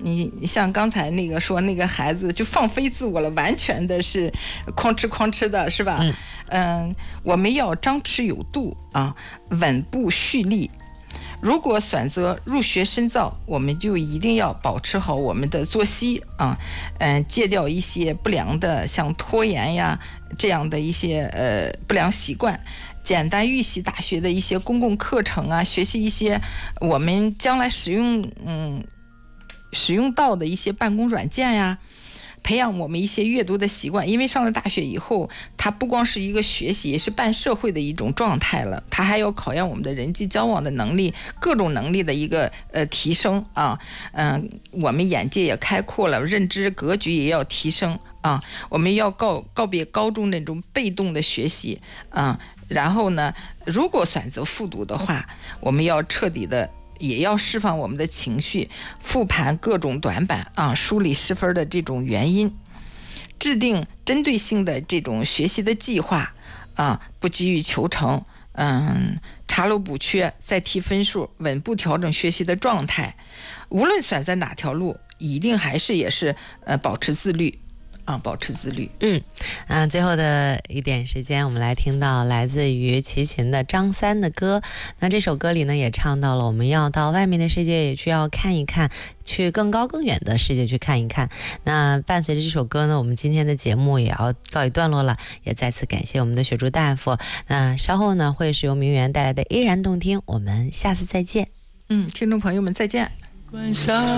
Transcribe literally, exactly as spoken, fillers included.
你像刚才那个说那个孩子就放飞自我了，完全的是哐哧哐哧的，是吧？嗯、呃，我们要张弛有度啊，稳步蓄力。如果选择入学深造，我们就一定要保持好我们的作息啊，嗯、呃，戒掉一些不良的像拖延呀这样的一些呃不良习惯。简单预习大学的一些公共课程啊，学习一些我们将来使用嗯使用到的一些办公软件呀，培养我们一些阅读的习惯。因为上了大学以后，它不光是一个学习，也是办社会的一种状态了，它还要考验我们的人际交往的能力，各种能力的一个呃提升啊。嗯、呃，我们眼界也开阔了，认知格局也要提升啊。我们要告告别高中那种被动的学习啊。然后呢，如果选择复读的话，我们要彻底的也要释放我们的情绪，复盘各种短板啊，梳理失分的这种原因，制定针对性的这种学习的计划啊，不急于求成，嗯，查漏补缺，再提分数，稳步调整学习的状态。无论选择哪条路，一定还是也是呃保持自律。啊，保持自律。 嗯，啊，最后的一点时间，我们来听到来自于齐秦的张三的歌。那这首歌里呢，也唱到了我们要到外面的世界，也去要看一看，去更高更远的世界去看一看。那伴随着这首歌呢，我们今天的节目也要告一段落了，也再次感谢我们的雪珠大夫。那稍后呢，会是由明媛带来的依然动听，我们下次再见。 嗯，听众朋友们再见。